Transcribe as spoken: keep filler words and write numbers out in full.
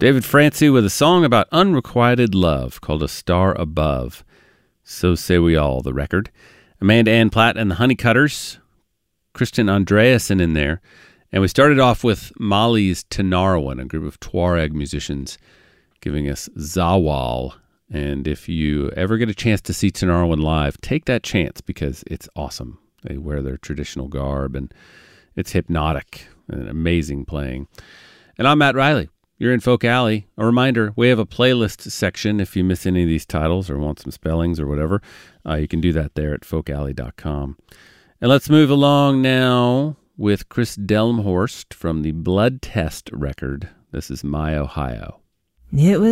David Francie with a song about unrequited love called A Star Above. So Say We All, the record. Amanda Ann Platt and the Honeycutters. Christian Andreasen in there. And we started off with Mali's Tinariwen, a group of Tuareg musicians, giving us Zawal. And if you ever get a chance to see Tinariwen live, take that chance because it's awesome. They wear their traditional garb, and it's hypnotic and amazing playing. And I'm Matt Riley. You're in Folk Alley. A reminder, we have a playlist section. If you miss any of these titles or want some spellings or whatever, uh, you can do that there at folk alley dot com. And let's move along now with Chris Delmhorst from the Blood Test record. This is My Ohio. It was